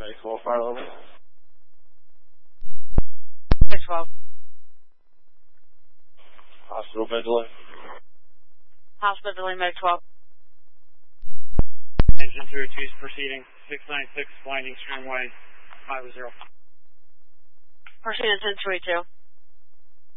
Medical fire level. 612. Hospital bed delay. Hospital delay, Med 12. Engine 2 is proceeding. 696, winding Stringway 50. Proceeding 1022.